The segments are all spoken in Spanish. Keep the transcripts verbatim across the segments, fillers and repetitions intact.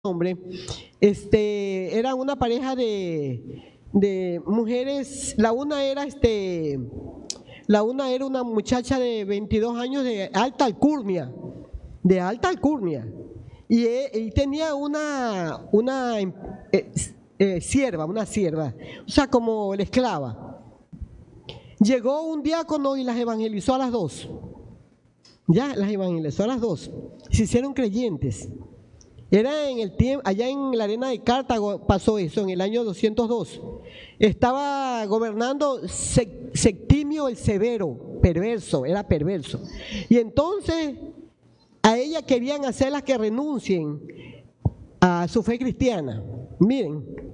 hombre, este, era una pareja de, de mujeres. La una era este, la una era una muchacha de veintidós años de alta alcurnia, de alta alcurnia, y, y tenía una, una eh, eh, sierva, una sierva, o sea, como la esclava. Llegó un diácono y las evangelizó a las dos. Ya las evangelizó a las dos. Se hicieron creyentes. Era en el tiempo, allá en la arena de Cartago pasó eso, en el año doscientos dos. Estaba gobernando Septimio el Severo, perverso, era perverso. Y entonces a ella querían hacerlas que renuncien a su fe cristiana. Miren.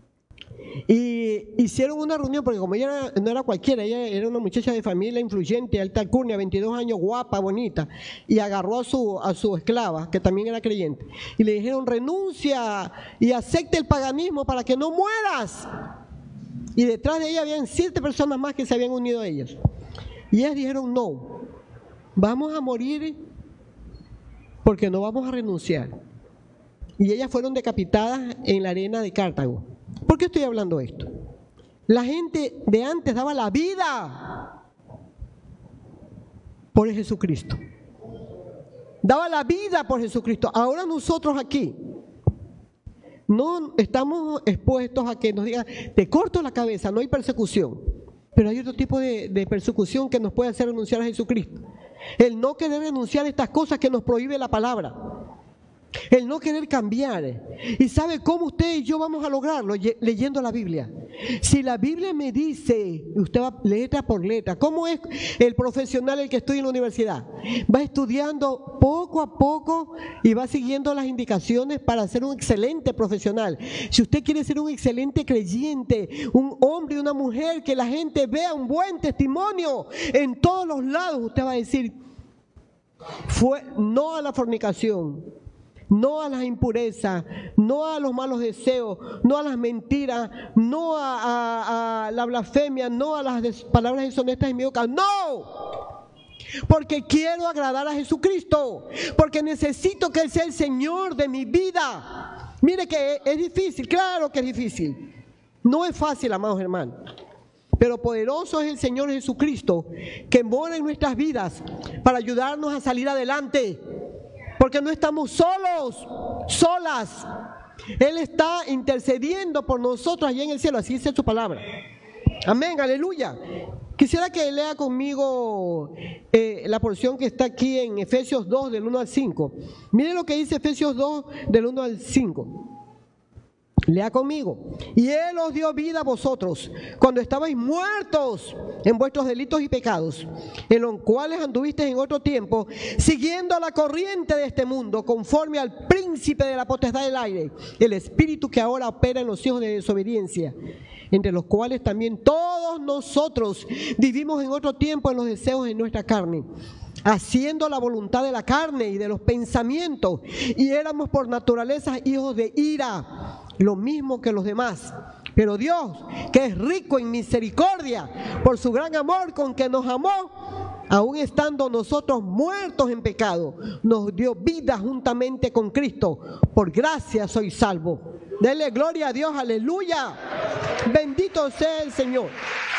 Y hicieron una reunión, porque como ella era, no era cualquiera, ella era una muchacha de familia influyente, alta alcurnia, veintidós años, guapa, bonita, y agarró a su, a su esclava, que también era creyente, y le dijeron: renuncia y acepte el paganismo para que no mueras. Y detrás de ella habían siete personas más que se habían unido a ellas. Y ellas dijeron: no, vamos a morir porque no vamos a renunciar. Y ellas fueron decapitadas en la arena de Cartago. ¿Por qué estoy hablando esto? La gente de antes daba la vida por Jesucristo. Daba la vida por Jesucristo. Ahora nosotros aquí no estamos expuestos a que nos digan: te corto la cabeza. No hay persecución. Pero hay otro tipo de, de persecución que nos puede hacer renunciar a Jesucristo. El no querer renunciar a estas cosas que nos prohíbe la palabra. El no querer cambiar. ¿Y sabe cómo usted y yo vamos a lograrlo? Leyendo la Biblia. Si la Biblia me dice, usted va letra por letra. ¿Cómo es el profesional el que estudia en la universidad? Va estudiando poco a poco y va siguiendo las indicaciones para ser un excelente profesional. Si usted quiere ser un excelente creyente, un hombre y una mujer que la gente vea un buen testimonio en todos los lados, usted va a decir: fue no a la fornicación, no a las impurezas, no a los malos deseos, no a las mentiras, no a, a, a la blasfemia, no a las des, palabras deshonestas y mediocres. ¡No! Porque quiero agradar a Jesucristo, porque necesito que Él sea el Señor de mi vida. Mire que es, es difícil, claro que es difícil. No es fácil, amados hermanos. Pero poderoso es el Señor Jesucristo, que mora en nuestras vidas para ayudarnos a salir adelante. Porque no estamos solos, solas. Él está intercediendo por nosotros allá en el cielo. Así dice su palabra. Amén, aleluya. Quisiera que lea conmigo eh, la porción que está aquí en Efesios dos, del uno al cinco. Mire lo que dice Efesios dos, del uno al cinco. Lea conmigo. Y Él os dio vida a vosotros cuando estabais muertos en vuestros delitos y pecados, en los cuales anduvisteis en otro tiempo, siguiendo la corriente de este mundo, conforme al príncipe de la potestad del aire, el espíritu que ahora opera en los hijos de desobediencia, entre los cuales también todos nosotros vivimos en otro tiempo en los deseos de nuestra carne, haciendo la voluntad de la carne y de los pensamientos, y éramos por naturaleza hijos de ira, lo mismo que los demás. Pero Dios, que es rico en misericordia, por su gran amor con que nos amó, aun estando nosotros muertos en pecado, nos dio vida juntamente con Cristo. Por gracia soy salvo. Denle gloria a Dios, aleluya. Bendito sea el Señor.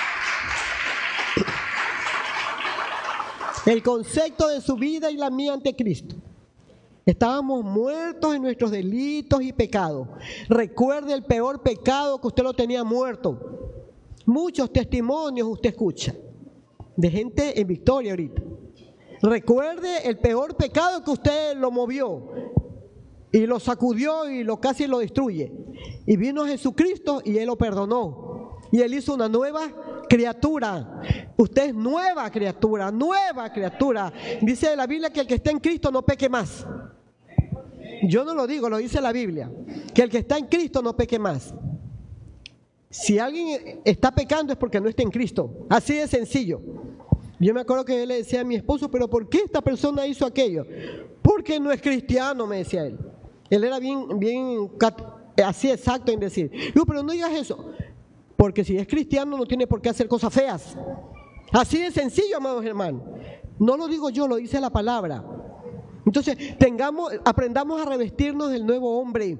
El concepto de su vida y la mía ante Cristo. Estábamos muertos en nuestros delitos y pecados. Recuerde el peor pecado que usted lo tenía muerto. Muchos testimonios usted escucha de gente en victoria ahorita. Recuerde el peor pecado que usted lo movió y lo sacudió y lo casi lo destruye. Y vino Jesucristo y Él lo perdonó. Y Él hizo una nueva criatura. Usted es nueva criatura, nueva criatura. Dice la Biblia que el que está en Cristo no peque más. Yo no lo digo, lo dice la Biblia, que el que está en Cristo no peque más. Si alguien está pecando es porque no está en Cristo, así de sencillo. Yo me acuerdo que yo le decía a mi esposo: pero ¿por qué esta persona hizo aquello? Porque no es cristiano, me decía él. Él era bien, bien así exacto en decir: no, pero no digas eso, porque si es cristiano no tiene por qué hacer cosas feas. Así de sencillo, amados hermanos. No lo digo yo, lo dice la palabra. Entonces, tengamos, aprendamos a revestirnos del nuevo hombre.